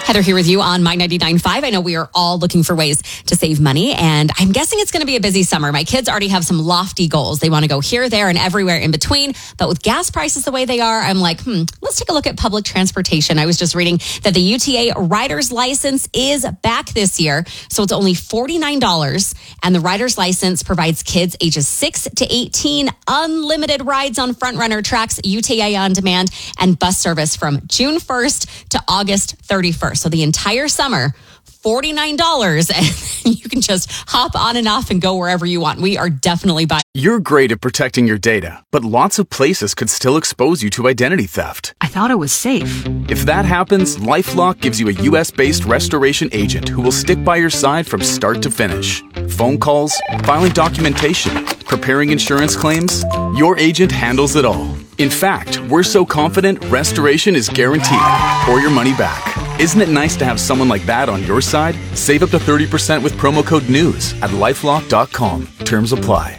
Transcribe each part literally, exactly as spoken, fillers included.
Heather here with you on My ninety-nine point five. I know we are all looking for ways to save money, and I'm guessing it's going to be a busy summer. My kids already have some lofty goals. They want to go here, there, and everywhere in between. But with gas prices the way they are, I'm like, hmm, let's take a look at public transportation. I was just reading that the U T A rider's license is back this year. So it's only forty-nine dollars, and the rider's license provides kids ages six to eighteen unlimited rides on front runner tracks, U T A On Demand, and bus service from June first to August thirty-first. So the entire summer, forty-nine dollars, and you can just hop on and off and go wherever you want. We are definitely buying. You're great at protecting your data, but lots of places could still expose you to identity theft. I thought it was safe. If that happens, LifeLock gives you a U S-based restoration agent who will stick by your side from start to finish. Phone calls, filing documentation, preparing insurance claims, your agent handles it all. In fact, we're so confident restoration is guaranteed or your money back. Isn't it nice to have someone like that on your side? Save up to thirty percent with promo code NEWS at lifelock dot com. Terms apply.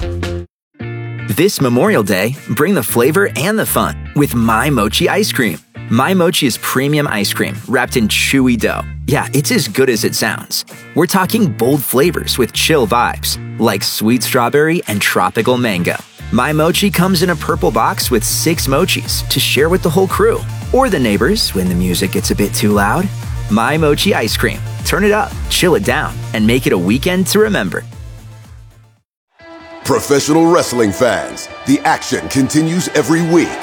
This Memorial Day, bring the flavor and the fun with My Mochi ice cream. My Mochi is premium ice cream wrapped in chewy dough. Yeah, it's as good as it sounds. We're talking bold flavors with chill vibes, like sweet strawberry and tropical mango. My Mochi comes in a purple box with six mochis to share with the whole crew, or the neighbors when the music gets a bit too loud. My Mochi ice cream. Turn it up, chill it down, and make it a weekend to remember. Professional wrestling fans, the action continues every week.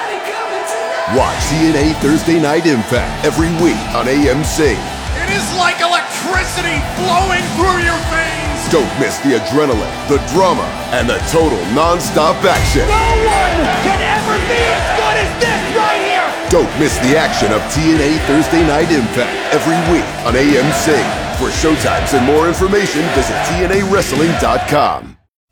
Watch T N A Thursday Night Impact every week on A M C. It is like electricity flowing through your veins. Don't miss the adrenaline, the drama, and the total non-stop action. No one can ever be as good as this right here. Don't miss the action of T N A Thursday Night Impact every week on A M C. For showtimes and more information, visit T N A wrestling dot com.